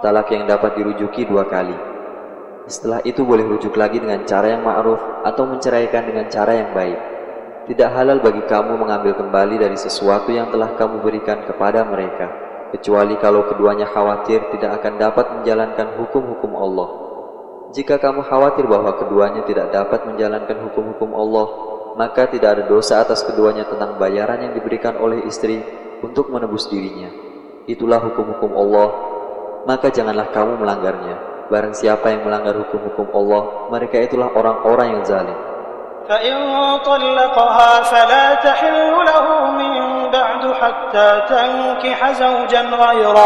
talak yang dapat dirujuki 2 kali. Setelah itu boleh rujuk lagi dengan cara yang ma'ruf atau menceraikan dengan cara yang baik. Tidak halal bagi kamu mengambil kembali dari sesuatu yang telah kamu berikan kepada mereka, kecuali kalau keduanya khawatir tidak akan dapat menjalankan hukum-hukum Allah. Jika kamu khawatir bahwa keduanya tidak dapat menjalankan hukum-hukum Allah, maka tidak ada dosa atas keduanya tentang bayaran yang diberikan oleh istri untuk menebus dirinya. Itulah hukum-hukum Allah, maka janganlah kamu melanggarnya. Barang siapa yang melanggar hukum-hukum Allah, mereka itulah orang-orang yang zalim. فإن طلقها فلا تحل له من بعد حتى تنكح زوجا غيره